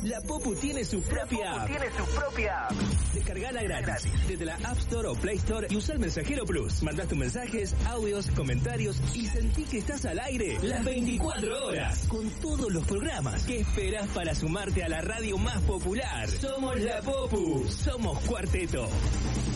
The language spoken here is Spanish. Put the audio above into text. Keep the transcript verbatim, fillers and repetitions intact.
La Popu tiene su propia app. tiene su propia app. Descargala gratis desde la App Store o Play Store y usa el Mensajero Plus. Mandás tus mensajes, audios, comentarios y sentí que estás al aire las veinticuatro horas con todos los programas. ¿Qué esperás para sumarte a la radio más popular? Somos La Popu. Somos Cuarteto.